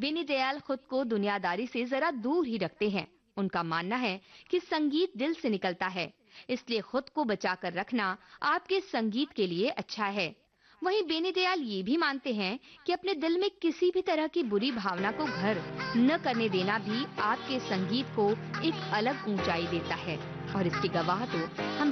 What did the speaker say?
बेनी दयाल खुद को दुनियादारी से जरा दूर ही रखते हैं। उनका मानना है कि संगीत दिल से निकलता है, इसलिए खुद को बचाकर रखना आपके संगीत के लिए अच्छा है। वहीं बेनी दयाल ये भी मानते हैं कि अपने दिल में किसी भी तरह की बुरी भावना को घर न करने देना भी आपके संगीत को एक अलग ऊंचाई देता है, और इसकी गवाह तो हम